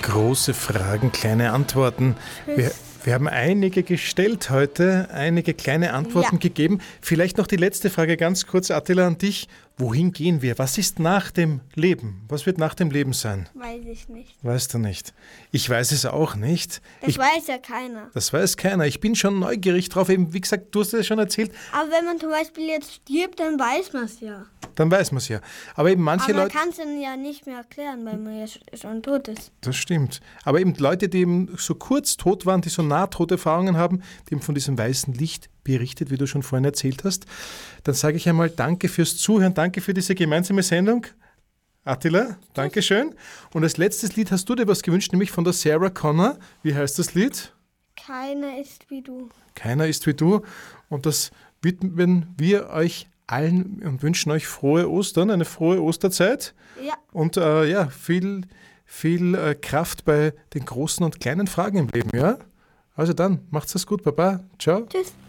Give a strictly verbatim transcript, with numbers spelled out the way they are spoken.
Große Fragen, kleine Antworten. Wir, wir haben einige gestellt heute, einige kleine Antworten Ja. gegeben. Vielleicht noch die letzte Frage ganz kurz, Attila, an dich. Wohin gehen wir? Was ist nach dem Leben? Was wird nach dem Leben sein? Weiß ich nicht. Weißt du nicht. Ich weiß es auch nicht. Das Ich, weiß ja keiner. das weiß keiner. Ich bin schon neugierig drauf. Eben, wie gesagt, du hast es ja schon erzählt. Aber wenn man zum Beispiel jetzt stirbt, dann weiß man es ja. Dann weiß man es ja. Aber eben manche Aber man Leute... kann es dann ja nicht mehr erklären, weil man ja sch- schon tot ist. Das stimmt. Aber eben Leute, die eben so kurz tot waren, die so Nahtoderfahrungen haben, die haben von diesem weißen Licht berichtet, wie du schon vorhin erzählt hast. Dann sage ich einmal danke fürs Zuhören, danke für diese gemeinsame Sendung. Attila, danke schön. Und als letztes Lied hast du dir was gewünscht, nämlich von der Sarah Connor. Wie heißt das Lied? Keiner ist wie du. Keiner ist wie du. Und das widmen wir euch allen und wünschen euch frohe Ostern, eine frohe Osterzeit. Ja. Und äh, ja, viel, viel äh, Kraft bei den großen und kleinen Fragen im Leben, ja? Also dann, macht's das gut, Baba. Ciao. Tschüss.